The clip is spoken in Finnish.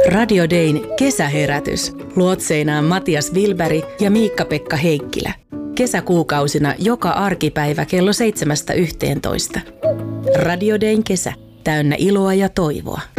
Radio Dayn kesäherätys. Luotseinaan Matias Wilberg ja Miikka-Pekka Heikkilä. Kesäkuukausina joka arkipäivä kello 7–11. Radio Dayn kesä. Täynnä iloa ja toivoa.